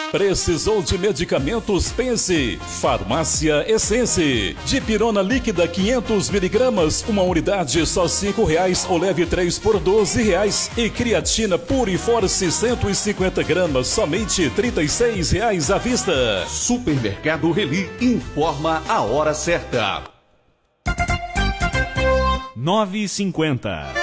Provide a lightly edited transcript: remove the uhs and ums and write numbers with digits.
Precisou de medicamentos? Pense. Farmácia Essence. Dipirona líquida 500 miligramas, uma unidade só R$5 ou leve 3 por R$12. E creatina Pure Force 150 gramas, somente R$36 à vista. Supermercado Reli informa a hora certa. 9h50.